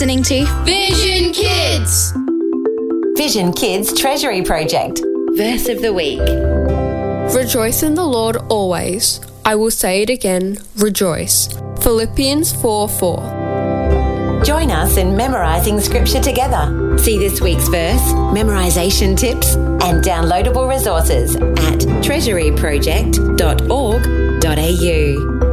listening to Vision Kids! Vision Kids Treasury Project. Verse of the Week. Rejoice in the Lord always. I will say it again, rejoice. Philippians 4:4. Join us in memorising scripture together. See this week's verse, memorisation tips and downloadable resources at treasuryproject.org.au.